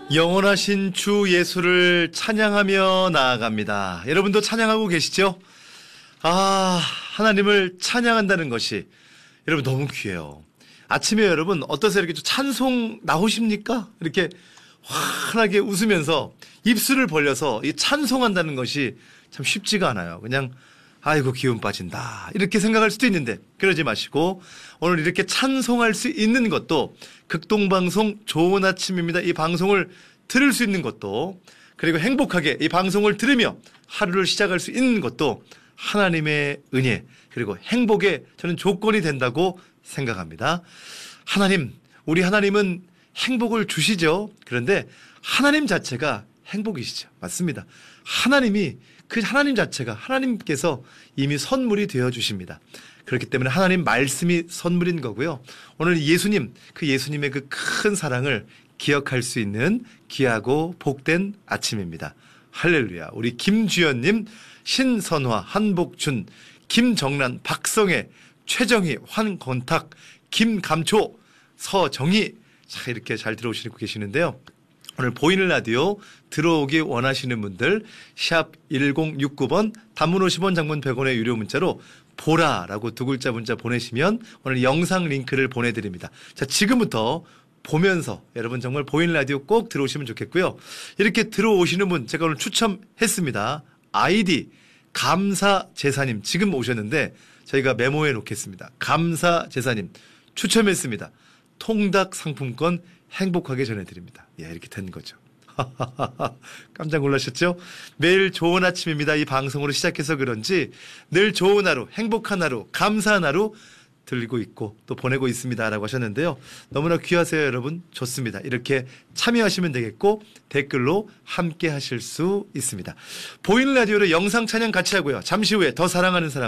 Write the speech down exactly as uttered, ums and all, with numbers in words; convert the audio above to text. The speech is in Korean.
영원하신 주 예수를 찬양하며 나아갑니다. 여러분도 찬양하고 계시죠? 아, 하나님을 찬양한다는 것이 여러분 너무 귀해요. 아침에 여러분 어떠세요? 이렇게 좀 찬송 나오십니까? 이렇게 환하게 웃으면서 입술을 벌려서 이 찬송한다는 것이 참 쉽지가 않아요. 그냥 아이고 기운 빠진다 이렇게 생각할 수도 있는데 그러지 마시고 오늘 이렇게 찬송할 수 있는 것도 극동방송 좋은 아침입니다. 이 방송을 들을 수 있는 것도 그리고 행복하게 이 방송을 들으며 하루를 시작할 수 있는 것도 하나님의 은혜 그리고 행복의 저는 조건이 된다고 생각합니다. 하나님, 우리 하나님은 행복을 주시죠. 그런데 하나님 자체가 행복이시죠. 맞습니다. 하나님이 그 하나님 자체가 하나님께서 이미 선물이 되어 주십니다. 그렇기 때문에 하나님 말씀이 선물인 거고요. 오늘 예수님, 그 예수님의 그 큰 사랑을 기억할 수 있는 귀하고 복된 아침입니다. 할렐루야. 우리 김주연님, 신선화, 한복준, 김정란, 박성애, 최정희, 환건탁, 김감초, 서정희 자 이렇게 잘 들어오시고 계시는데요. 오늘 보이는 라디오 들어오기 원하시는 분들 샵 일공육구 번 단문 오십 원 장문 백 원의 유료 문자로 보라라고 두 글자 문자 보내시면 오늘 영상 링크를 보내드립니다. 자 지금부터 보면서 여러분 정말 보이는 라디오 꼭 들어오시면 좋겠고요. 이렇게 들어오시는 분 제가 오늘 추첨했습니다. 아이디 감사제사님 지금 오셨는데 저희가 메모해 놓겠습니다. 감사제사님 추첨했습니다. 통닭 상품권 행복하게 전해드립니다. 예, 이렇게 된 거죠. 깜짝 놀라셨죠? 매일 좋은 아침입니다. 이 방송으로 시작해서 그런지 늘 좋은 하루, 행복한 하루, 감사한 하루 들고 있고 또 보내고 있습니다라고 하셨는데요. 너무나 귀하세요, 여러분. 좋습니다. 이렇게 참여하시면 되겠고 댓글로 함께 하실 수 있습니다. 보이는 라디오로 영상 찬양 같이 하고요. 잠시 후에 더 사랑하는 사람